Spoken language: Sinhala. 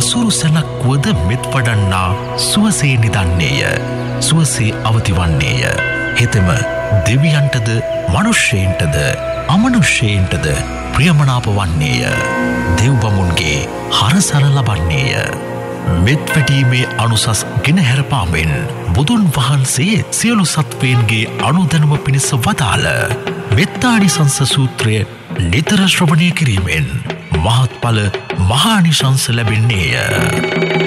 අසුරු සැලක් වුවද මෙත් වඩන්නා සුවසේ නිදන්නේය. සුවසේ අවතිවන්නේය. හෙතෙම දෙවියන්ටද මනුෂ්‍යයන්ටද අමනුෂ්‍යයන්ටද ප්‍රියමනාප වන්නේය. දෙව්බමුන්ගේ හරසර ලබන්නේය. මෙත් වැටීමේ අනුසස් ගෙනහැරපාමෙන් බුදුන් වහන්සේ සියලු සත්වයන්ගේ අනුදැනුම පිණිස වදාළ මෙත්තානිසංස සූත්‍රය නිතර ශ්‍රවණය කිරීමෙන් මහත්ඵල මහානිශංස ලැබෙන්නේය.